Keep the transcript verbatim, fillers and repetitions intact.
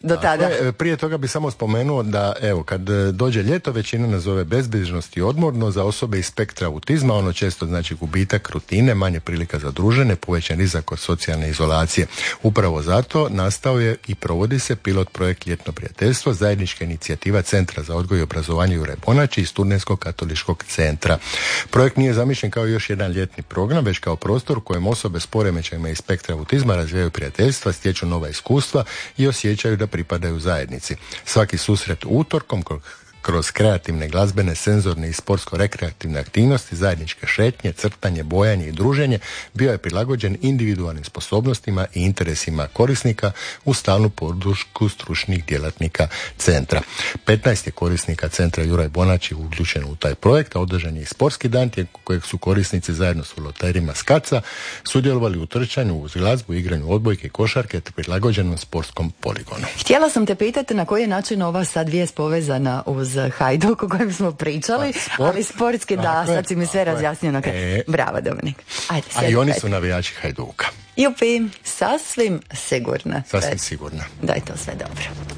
do tada. E, prije toga bi samo spomenuo da, evo, kad dođe ljeto, većina nazove bezbrižnost i odmorno za osobe iz spektra autizma, ono često znači gubitak rutine, manje prilika za druženje, povećan rizik od socijalne izolacije. Upravo zato nastao je i provodi se pilot projekt Ljetno prijateljstvo, zajednička inicijativa Centra za odgoj i obrazovanje Juraj Bonači i Studentskog katoličkog centra. Projekt nije zamišljen kao još jedan ljetni program, već kao prostor u kojem osobe s poremećajima iz spektra autizma razvijaju prijateljstva, stječu nova iskustva i osjećaju da pripadaju zajednici. Svaki susret utorkom kroz kreativne glazbene, senzorne i sportsko-rekreativne aktivnosti, zajedničke šetnje, crtanje, bojanje i druženje bio je prilagođen individualnim sposobnostima i interesima korisnika u stalnu podršku stručnih djelatnika centra. petnaest je korisnika centra Juraj Bonači uključeno u taj projekt, a održan je i sportski dan tijekom kojeg su korisnici zajedno s volonterima s Kaca sudjelovali u trčanju uz glazbu, igranju odbojke i košarke te prilagođenom sportskom poligonu. Htjela sam te pitati na koji je način ova sad vijest povezana uz Hajduk o kojem smo pričali, pa, sport, ali sportski da, sad si mi sve razjasnio na kraju. E, Bravo, Dominik. Ajde, a i oni su navijači Hajduka. Jupi, sasvim sigurna. Sasvim sigurna. Da je to sve dobro.